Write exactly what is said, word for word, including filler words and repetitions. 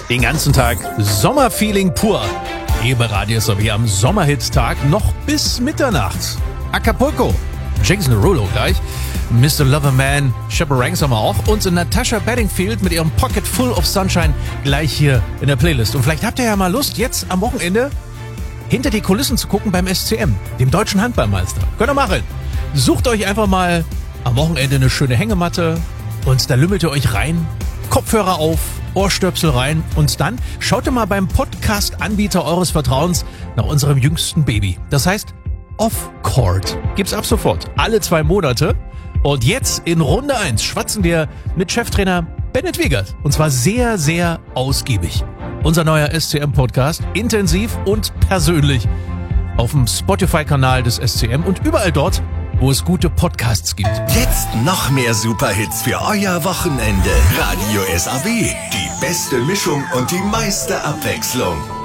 Den ganzen Tag Sommerfeeling pur. Hier bei Radio S A B am Sommerhit-Tag noch bis Mitternacht. Acapulco, Jason Derulo gleich, Mister Loverman, Shepard Ranks haben wir auch und Natasha Bedingfield mit ihrem Pocket Full of Sunshine gleich hier in der Playlist. Und vielleicht habt ihr ja mal Lust, jetzt am Wochenende hinter die Kulissen zu gucken beim S C M, dem deutschen Handballmeister. Könnt ihr machen. Sucht euch einfach mal am Wochenende eine schöne Hängematte und da lümmelt ihr euch rein, Kopfhörer auf, Ohrstöpsel rein und dann schaut ihr mal beim Podcast-Anbieter eures Vertrauens nach unserem jüngsten Baby. Das heißt Off-Court. Gibt's ab sofort. Alle zwei Monate. Und jetzt in Runde eins schwatzen wir mit Cheftrainer Bennett Wiegert. Und zwar sehr, sehr ausgiebig. Unser neuer S C M-Podcast, intensiv und persönlich auf dem Spotify-Kanal des S C M und überall dort, wo es gute Podcasts gibt. Jetzt noch mehr Superhits für euer Wochenende. Radio S A B, die beste Mischung und die meiste Abwechslung.